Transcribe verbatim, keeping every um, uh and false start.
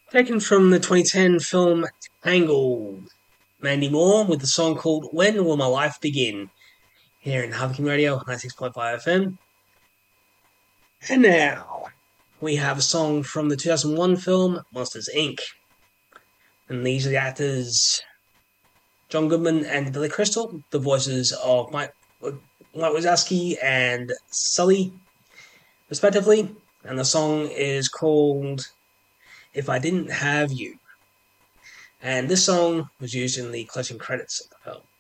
Taken from the twenty ten film Tangled. Mandy Moore with the song called When Will My Life Begin? Here in Harvey Radio, ninety-six point five F M. And now, we have a song from the two thousand one film Monsters, Incorporated. And these are the actors John Goodman and Billy Crystal, the voices of Mike, Mike Wazowski and Sully, respectively. And the song is called If I Didn't Have You. And this song was used in the closing credits of the film.